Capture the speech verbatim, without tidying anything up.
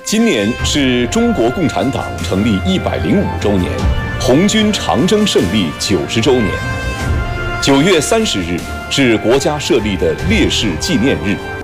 今年是中国共产党成立一百零五周年，红军长征胜利九十周年。九月三十日是国家设立的烈士纪念日。